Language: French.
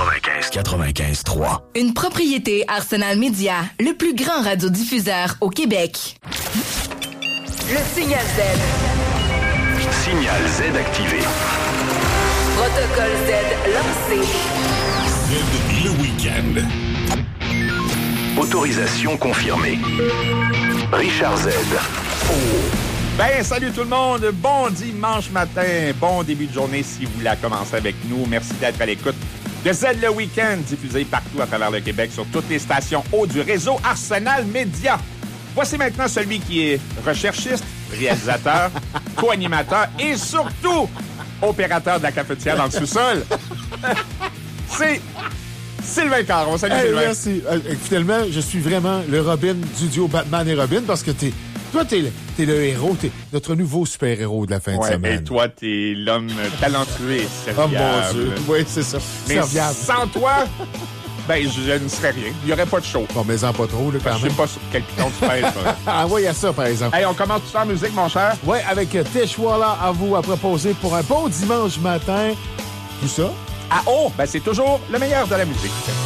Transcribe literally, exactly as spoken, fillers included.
quatre-vingt-quinze quatre-vingt-quinze trois. Une propriété Arsenal Média, le plus grand radiodiffuseur au Québec. Le signal Z. Signal Z activé. Protocole Z lancé. Z le week-end. Autorisation confirmée. Richard Z. Oh. Ben, salut tout le monde. Bon dimanche matin. Bon début de journée si vous la commencez avec nous. Merci d'être à l'écoute de Z le week-end, diffusé partout à travers le Québec sur toutes les stations haut du réseau Arsenal Média. Voici maintenant celui qui est recherchiste, réalisateur, co-animateur et surtout opérateur de la cafetière dans le sous-sol. C'est Sylvain Caron. Salut hey, Sylvain. Merci. Euh, finalement, je suis vraiment le Robin du duo Batman et Robin parce que t'es, toi, t'es, t'es le héros, t'es notre nouveau super-héros de la fin ouais, de semaine. Et toi, t'es l'homme talentueux et serviable. Oh mon Dieu. Oui, c'est ça. Mais serviable. sans toi, ben, je ne serais rien. Il n'y aurait pas de show. Bon, mais en pas trop, là, quand Je même. sais pas sur quel piton tu pèses. Ah, oui, il y a ça, par exemple. Hey, on commence tout ça en musique, mon cher. Oui, avec Teshwala à vous à proposer pour un bon dimanche matin. Tout ça. Ah oh, ben c'est toujours le meilleur de la musique.